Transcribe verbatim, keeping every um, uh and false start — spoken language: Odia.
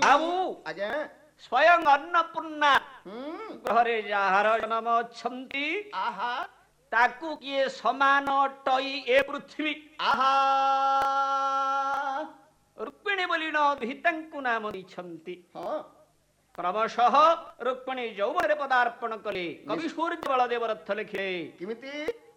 ବାବୁ ଆଜ୍ଞା ସ୍ୱୟଂ ଅନ୍ନପୂର୍ଣ୍ଣା ହୁଁ ଘରେ ଯାହାର ଜନ୍ମ ଅଛନ୍ତି ଆହା ତାକୁ କିଏ ସମାନ ଅଟଇ ଏ ପୃଥିବୀ ଆହା ରୁକ୍ମିଣୀ ବୋଲି ନ ତାଙ୍କୁ ନାମ ଦେଇଛନ୍ତି। ହଁ କ୍ରମଶଃ ରୁକ୍ମିଣୀ ଯୌବନରେ ପଦାର୍ପଣ କଲେ କବି ସୂର୍ଯ୍ୟ ବଳଦେବ ରଥ ଲେଖିଲେ କେମିତି